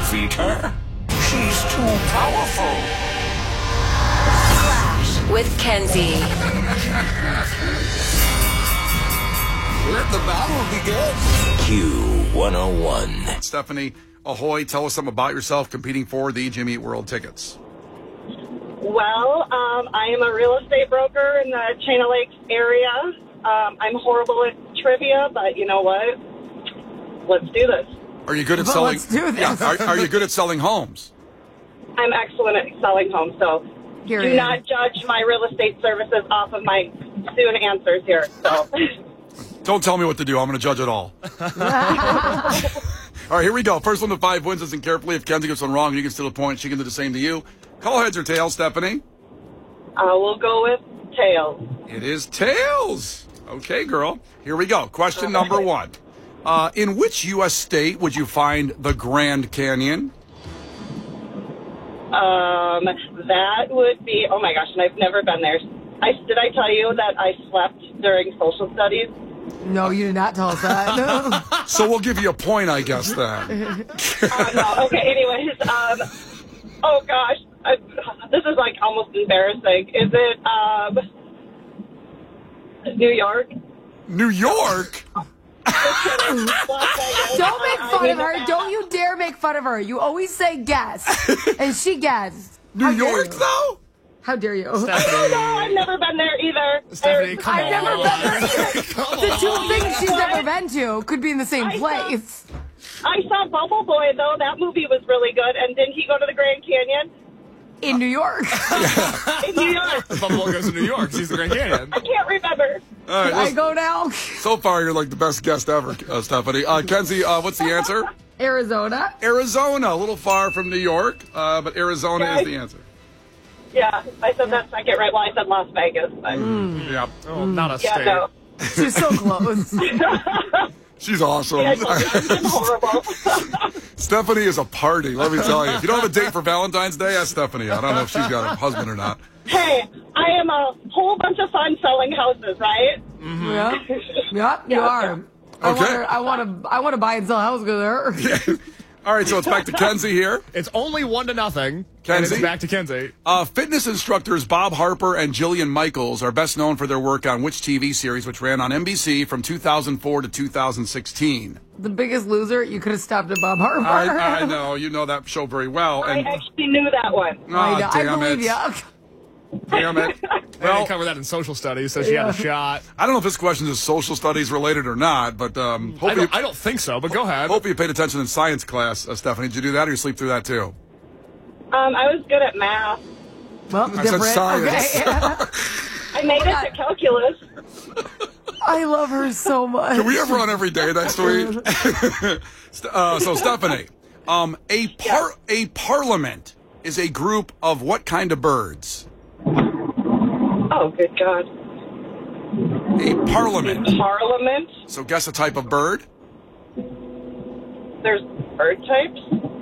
defeat her. She's too powerful. Flash with Kenzie. Let the battle begin. Q101. Stephanie, ahoy, tell us something about yourself competing for the Jimmy Eat World tickets. Well, I am a real estate broker in the Chain of Lakes area. I'm horrible at trivia, but you know what? Let's do this. Are you good at selling? Let's do this. Yeah, are you good at selling homes? I'm excellent at selling homes, so Here do he is. not judge my real estate services off of my soon answers here. So, Don't tell me what to do. I'm going to judge it all. All right, here we go. First one to 5 wins. Listen carefully. If Kenzie gets one wrong, you can steal a point. She can do the same to you. Call heads or tails, Stephanie? we'll go with tails. It is tails. Okay, girl. Here we go. Question number 1. In which U.S. state would you find the Grand Canyon? That would be, oh my gosh, and I've never been there. Did I tell you that I slept during social studies? No, you did not tell us that. No. So we'll give you a point, I guess, then. No. Okay, anyways, oh gosh, this is like almost embarrassing. Is it, New York? New York? Don't make fun of her. Don't you dare make fun of her. You always say guess. And she guessed. New York, though? How dare you? I don't know. I've never been there either. Stephanie, come I've on. never been there either. Come The two on. things she's never been to could be in the same place. I saw Bubble Boy, though. That movie was really good. And didn't he go to the Grand Canyon? In New York. In New York. Bubble goes to New York. She's the Grand Canyon. I can't remember. All right, I listen, go now. so far, you're like the best guest ever, Stephanie. Kenzie, what's the answer? Arizona. Arizona. A little far from New York, but Arizona is the answer. Yeah, I said that second right. Well, I said Las Vegas. But Yeah. Oh, not a yeah, state. no. She's so close. She's awesome. I told you, I'm horrible. Stephanie is a party, let me tell you. If you don't have a date for Valentine's Day, ask Stephanie. I don't know if she's got a husband or not. Hey, I am a whole bunch of fun selling houses, right? Yep, you are. Okay. I want to buy and sell houses with her. All right, so it's back to Kenzie here. It's only 1-0. And Kenzie? it's back to Kenzie. Fitness instructors Bob Harper and Jillian Michaels are best known for their work on which TV series, which ran on NBC from 2004 to 2016? The Biggest Loser. You could have stopped at Bob Harper. I know. You know that show very well. I And, actually knew that one. oh, I damn believe it. you. Damn it. They didn't cover that in social studies, so she had a shot. I don't know if this question is social studies related or not, but I don't think so, but go ahead. hope you paid attention in science class, Stephanie. Did you do that or you sleep through that too? I was good at math. Well, I said different. science. Okay. I made it to calculus. I love her so much. Can we have her on every day next week? So, Stephanie, a parliament is a group of what kind of birds? Oh, good God. A parliament. Parliament? So guess a type of bird. There's bird types?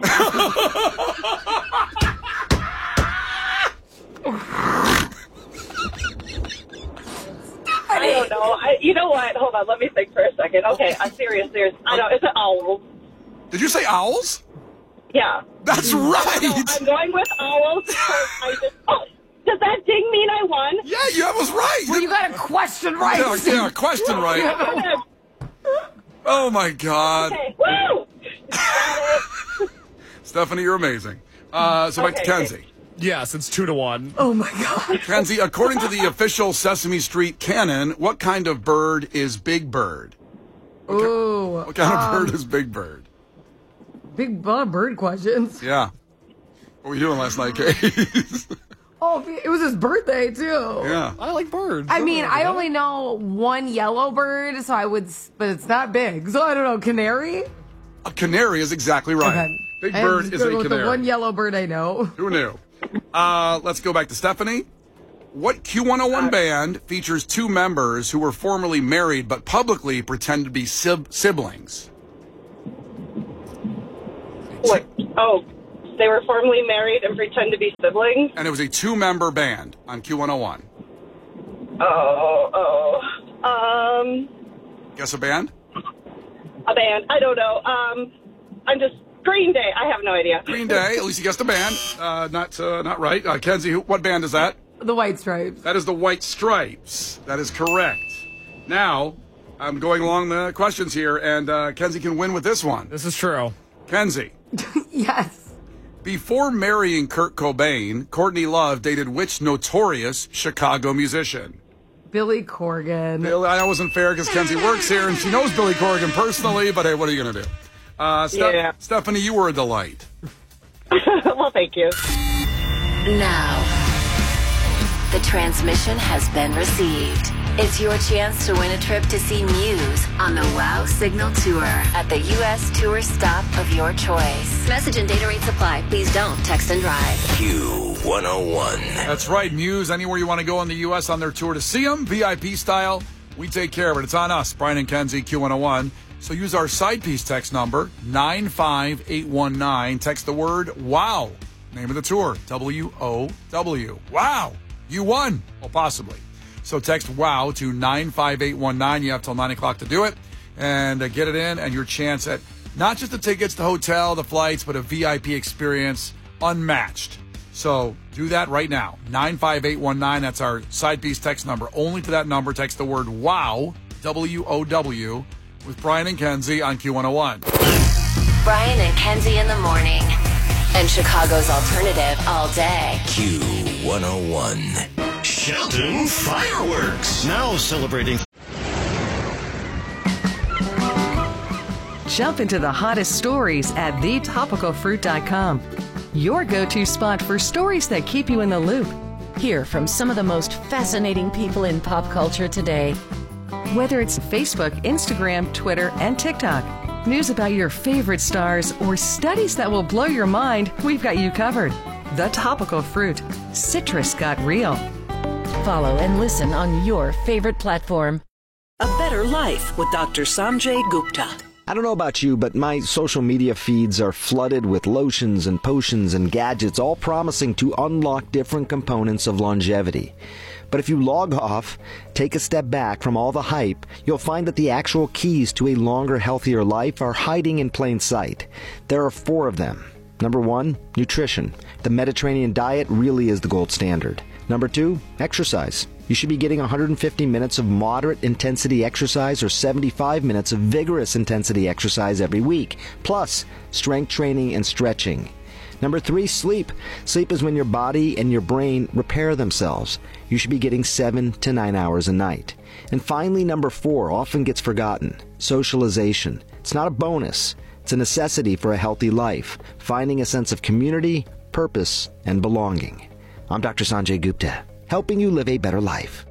I don't know. You know what? Hold on. Let me think for a second. Okay, I'm serious. I know. It's an owl. Did you say owls? Yeah. That's right. No, I'm going with owls because I just... Oh, does that ding mean I won? Yeah, you was right. Well, you got a question right. Yeah, question right. Oh my God. Okay. Woo! Got it. Stephanie, you're amazing. So back to Okay. Kenzie. Yes, it's 2-1. Oh my God. Kenzie, according to the official Sesame Street canon, what kind of bird is Big Bird? Ooh. What kind of bird is Big Bird? Big bird questions. Yeah. What were you doing last night, Case? Oh, it was his birthday too. Yeah. I like birds. I mean, I only know one yellow bird, so but it's not big. So I don't know. Canary? A canary is exactly right. Okay. Big I'm Bird just is a gonna go with canary. the one yellow bird I know. Who knew? Let's go back to Stephanie. What Q101 band features two members who were formerly married but publicly pretend to be siblings? What? Oh, they were formerly married and pretend to be siblings? And it was a two-member band on Q101. Oh. Guess a band? A band. I don't know. I'm just Green Day. I have no idea. Green Day. At least you guessed a band. Not right. Kenzie, what band is that? The White Stripes. That is the White Stripes. That is correct. Now, I'm going along the questions here, and Kenzie can win with this one. This is true. Kenzie. Yes. Before marrying Kurt Cobain, Courtney Love dated which notorious Chicago musician? Billy Corgan. Billy, I know it wasn't fair because Kenzie works here and she knows Billy Corgan personally, but hey, what are you going to do? Stephanie, you were a delight. Well, thank you. Now, the transmission has been received. It's your chance to win a trip to see Muse on the WOW Signal Tour at the U.S. tour stop of your choice. Message and data rates apply. Please don't text and drive. Q101. That's right, Muse. Anywhere you want to go in the U.S. on their tour to see them, VIP style, we take care of it. It's on us, Brian and Kenzie, Q101. So use our side piece text number, 95819. Text the word WOW. Name of the tour, W-O-W. Wow. You won. Well, possibly. So text WOW to 95819. You have till 9 o'clock to do it. And get it in, and your chance at not just the tickets, the hotel, the flights, but a VIP experience unmatched. So do that right now. 95819. That's our side piece text number. Only to that number, text the word WOW, W-O-W, with Brian and Kenzie on Q101. Brian and Kenzie in the morning. And Chicago's alternative all day. Q101. Shelton Fireworks. Now celebrating. Jump into the hottest stories at thetopicalfruit.com. Your go-to spot for stories that keep you in the loop. Hear from some of the most fascinating people in pop culture today. Whether it's Facebook, Instagram, Twitter, and TikTok. News about your favorite stars or studies that will blow your mind, we've got you covered. The Topical Fruit. Citrus got real. Follow and listen on your favorite platform. A Better Life with Dr. Sanjay Gupta. I don't know about you, but my social media feeds are flooded with lotions and potions and gadgets, all promising to unlock different components of longevity. But if you log off, take a step back from all the hype, you'll find that the actual keys to a longer, healthier life are hiding in plain sight. There are 4 of them. Number 1, nutrition. The Mediterranean diet really is the gold standard. Number 2, exercise. You should be getting 150 minutes of moderate intensity exercise or 75 minutes of vigorous intensity exercise every week, plus strength training and stretching. Number 3, sleep. Sleep is when your body and your brain repair themselves. You should be getting 7 to 9 hours a night. And finally, number 4 often gets forgotten. Socialization. It's not a bonus. It's a necessity for a healthy life. Finding a sense of community, purpose, and belonging. I'm Dr. Sanjay Gupta, helping you live a better life.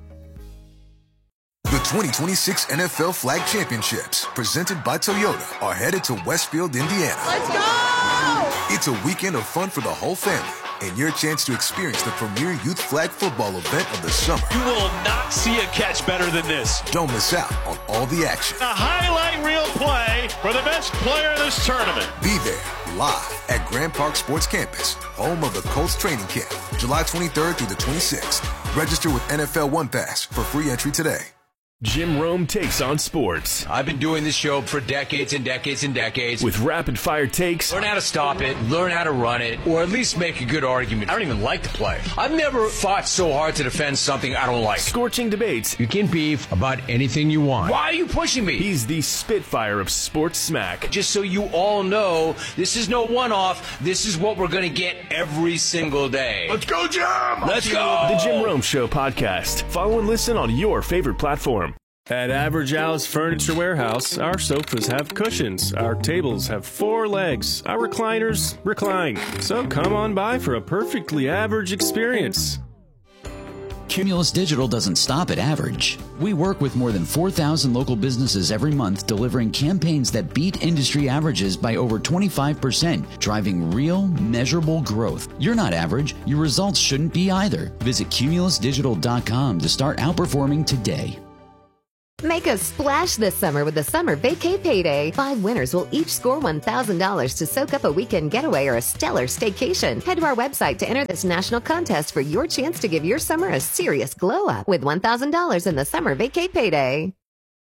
The 2026 NFL Flag Championships, presented by Toyota, are headed to Westfield, Indiana. Let's go! It's a weekend of fun for the whole family and your chance to experience the premier youth flag football event of the summer. You will not see a catch better than this. Don't miss out on all the action. A highlight reel play for the best player in this tournament. Be there live at Grand Park Sports Campus, home of the Colts training camp, July 23rd through the 26th. Register with NFL One Pass for free entry today. Jim Rome takes on sports. I've been doing this show for decades and decades and decades. With rapid-fire takes. Learn how to stop it, learn how to run it, or at least make a good argument. I don't even like the play. I've never fought so hard to defend something I don't like. Scorching debates. You can beef about anything you want. Why are you pushing me? He's the Spitfire of sports smack. Just so you all know, this is no one-off. This is what we're going to get every single day. Let's go, Jim! Let's go! The Jim Rome Show podcast. Follow and listen on your favorite platform. At Average Al's Furniture Warehouse, our sofas have cushions, our tables have 4 legs, our recliners recline. So come on by for a perfectly average experience. Cumulus Digital doesn't stop at average. We work with more than 4,000 local businesses every month, delivering campaigns that beat industry averages by over 25%, driving real, measurable growth. You're not average. Your results shouldn't be either. Visit cumulusdigital.com to start outperforming today. Make a splash this summer with the Summer Vacay Payday. 5 winners will each score $1,000 to soak up a weekend getaway or a stellar staycation. Head to our website to enter this national contest for your chance to give your summer a serious glow up with $1,000 in the Summer Vacay Payday.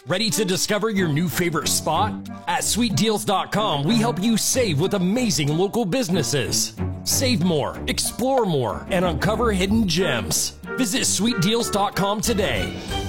Ready to discover your new favorite spot? At sweetdeals.com, we help you save with amazing local businesses. Save more, explore more, and uncover hidden gems. Visit sweetdeals.com today.